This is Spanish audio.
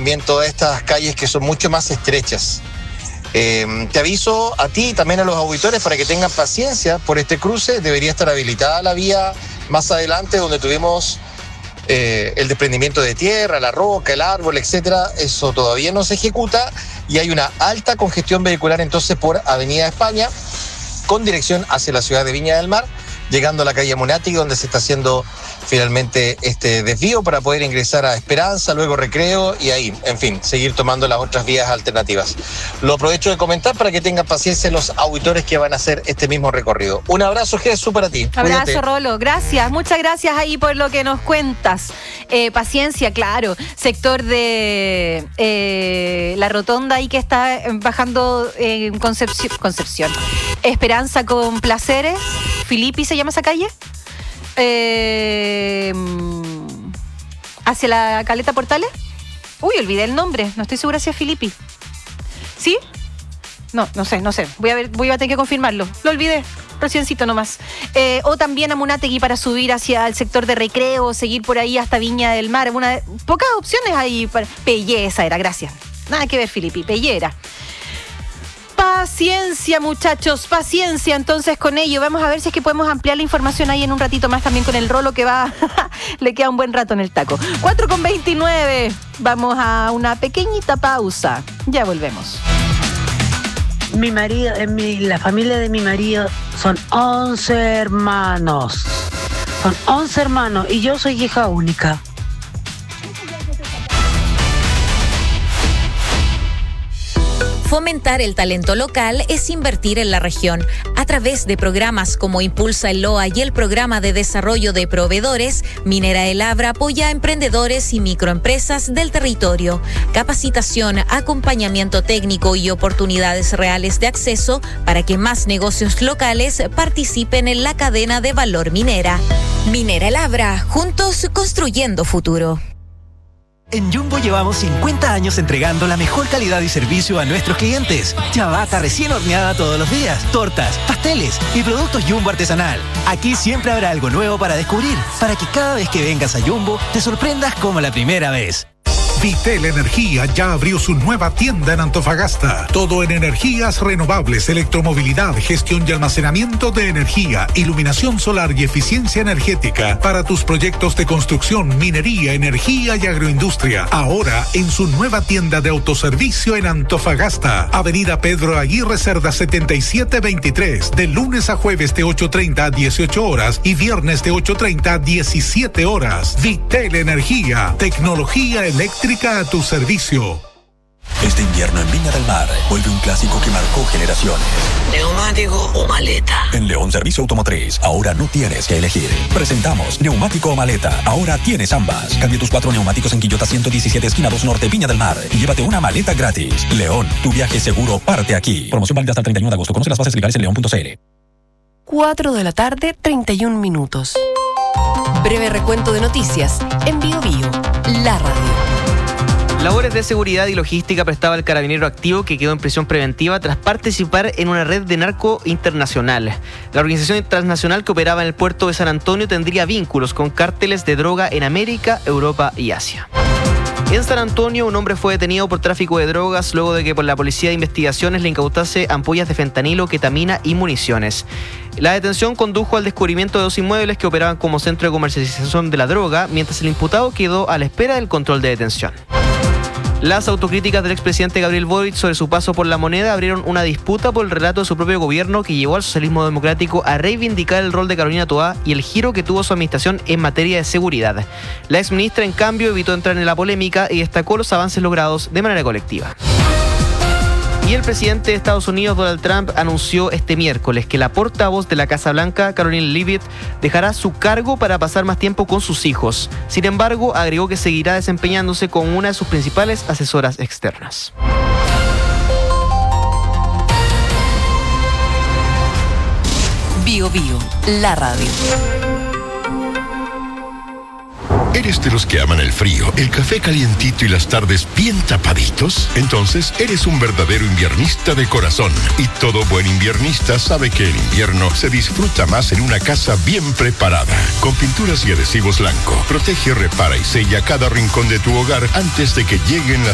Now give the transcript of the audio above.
también todas estas calles que son mucho más estrechas. Te aviso a ti y también a los auditores para que tengan paciencia por este cruce. Debería estar habilitada la vía más adelante, donde tuvimos el desprendimiento de tierra, la roca, el árbol, etcétera. Eso todavía no se ejecuta y hay una alta congestión vehicular entonces por Avenida España con dirección hacia la ciudad de Viña del Mar, llegando a la calle Munati, donde se está haciendo finalmente este desvío para poder ingresar a Esperanza, luego Recreo y ahí, en fin, seguir tomando las otras vías alternativas. Lo aprovecho de comentar para que tengan paciencia los auditores que van a hacer este mismo recorrido. Un abrazo, Jesús, para ti. Abrazo, Cuídate. Rolo, gracias, muchas gracias ahí por lo que nos cuentas. Paciencia, claro, sector de la rotonda ahí que está bajando en Concepción. Esperanza con Placeres, Filipi se llama esa calle. Hacia la Caleta Portales. Uy, olvidé el nombre, no estoy segura si es Filipi. ¿Sí? No sé. Voy a tener que confirmarlo. Lo olvidé, reciencito nomás. O también a Munategui para subir hacia el sector de Recreo, seguir por ahí hasta Viña del Mar. Pocas opciones ahí. Pelleza era, gracias. Nada que ver, Filipi, Pellera. Paciencia, muchachos, paciencia entonces con ello. Vamos a ver si es que podemos ampliar la información ahí en un ratito más también con el Rolo que va, le queda un buen rato en el taco. 4:29, vamos a una pequeñita pausa, ya volvemos. Mi marido, la familia de mi marido son 11 hermanos. Son 11 hermanos y yo soy hija única. Fomentar el talento local es invertir en la región. A través de programas como Impulsa el LOA y el Programa de Desarrollo de Proveedores, Minera El Abra apoya a emprendedores y microempresas del territorio. Capacitación, acompañamiento técnico y oportunidades reales de acceso para que más negocios locales participen en la cadena de valor minera. Minera El Abra, juntos construyendo futuro. En Jumbo llevamos 50 años entregando la mejor calidad y servicio a nuestros clientes. Ciabatta recién horneada todos los días, tortas, pasteles y productos Jumbo artesanal. Aquí siempre habrá algo nuevo para descubrir, para que cada vez que vengas a Jumbo te sorprendas como la primera vez. Vitel Energía ya abrió su nueva tienda en Antofagasta. Todo en energías renovables, electromovilidad, gestión y almacenamiento de energía, iluminación solar y eficiencia energética para tus proyectos de construcción, minería, energía y agroindustria. Ahora en su nueva tienda de autoservicio en Antofagasta. Avenida Pedro Aguirre Cerda 7723. De lunes a jueves de 8:30 a 18 horas y viernes de 8:30 a 17 horas. Vitel Energía. Tecnología eléctrica a tu servicio. Este invierno en Viña del Mar vuelve un clásico que marcó generaciones. ¿Neumático o maleta? En León Servicio Automotriz, ahora no tienes que elegir. Presentamos neumático o maleta. Ahora tienes ambas. Cambia tus 4 neumáticos en Quillota 117 esquina 2 Norte, Viña del Mar. Y llévate una maleta gratis. León, tu viaje seguro parte aquí. Promoción válida hasta el 31 de agosto. Conoce las bases legales en león.cl. 4:00 PM. Breve recuento de noticias en Bio Bio, la radio. Labores de seguridad y logística prestaba el carabinero activo que quedó en prisión preventiva tras participar en una red de narco internacional. La organización transnacional que operaba en el puerto de San Antonio tendría vínculos con cárteles de droga en América, Europa y Asia. En San Antonio, un hombre fue detenido por tráfico de drogas luego de que por la Policía de Investigaciones le incautase ampollas de fentanilo, ketamina y municiones. La detención condujo al descubrimiento de 2 inmuebles que operaban como centro de comercialización de la droga, mientras el imputado quedó a la espera del control de detención. Las autocríticas del expresidente Gabriel Boric sobre su paso por la moneda abrieron una disputa por el relato de su propio gobierno que llevó al socialismo democrático a reivindicar el rol de Carolina Toá y el giro que tuvo su administración en materia de seguridad. La exministra, en cambio, evitó entrar en la polémica y destacó los avances logrados de manera colectiva. Y el presidente de Estados Unidos, Donald Trump, anunció este miércoles que la portavoz de la Casa Blanca, Caroline Leavitt, dejará su cargo para pasar más tiempo con sus hijos. Sin embargo, agregó que seguirá desempeñándose como una de sus principales asesoras externas. Bio Bio, la radio. ¿Eres de los que aman el frío, el café calientito y las tardes bien tapaditos? Entonces eres un verdadero inviernista de corazón. Y todo buen inviernista sabe que el invierno se disfruta más en una casa bien preparada. Con pinturas y adhesivos Lanco, protege, repara y sella cada rincón de tu hogar antes de que lleguen las